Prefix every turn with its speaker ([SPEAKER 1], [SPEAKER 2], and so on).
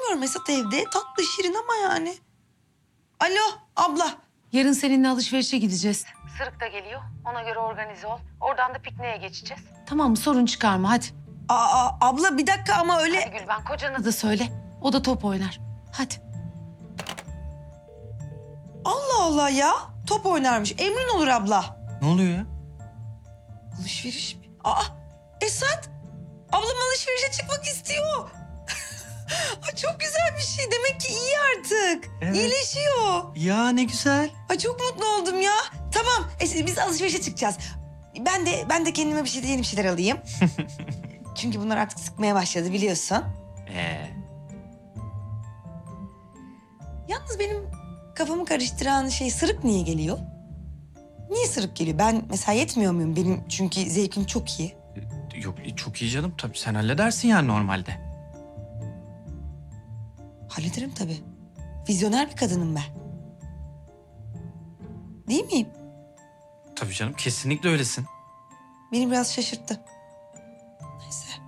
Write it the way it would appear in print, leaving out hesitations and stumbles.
[SPEAKER 1] bekliyorum Esat evde. Tatlı şirin ama yani. Alo abla.
[SPEAKER 2] Yarın seninle alışverişe gideceğiz.
[SPEAKER 3] Sırık da geliyor. Ona göre organize ol. Oradan da pikniğe geçeceğiz.
[SPEAKER 2] Tamam mı? Sorun çıkarma hadi.
[SPEAKER 1] Abla bir dakika ama öyle...
[SPEAKER 3] Hadi Gülben kocana
[SPEAKER 2] Bana da söyle. O da top oynar. Hadi.
[SPEAKER 1] Allah Allah ya. Top oynarmış. Emrin olur abla.
[SPEAKER 4] Ne oluyor ya?
[SPEAKER 1] Alışveriş mi? Esat. Ablam alışverişe çıkmak istiyor. Ay, çok güzel bir şey. Demek ki iyi artık.
[SPEAKER 4] Evet.
[SPEAKER 1] İyileşiyor.
[SPEAKER 4] Ya ne güzel.
[SPEAKER 1] Ay çok mutlu oldum ya. Tamam. Biz alışverişe çıkacağız. Ben de kendime bir şey yeni bir şeyler alayım. Çünkü bunlar artık sıkmaya başladı biliyorsun. Yalnız benim kafamı karıştıran şey sırık niye geliyor? Niye sırık geliyor? Ben mesela yetmiyor muyum? Benim çünkü zevkim çok iyi.
[SPEAKER 4] Yok çok iyi canım. Tabii sen halledersin yani normalde.
[SPEAKER 1] Hallederim tabii. Vizyoner bir kadınım ben. Değil miyim?
[SPEAKER 4] Tabii canım kesinlikle öylesin.
[SPEAKER 1] Beni biraz şaşırttı. Neyse.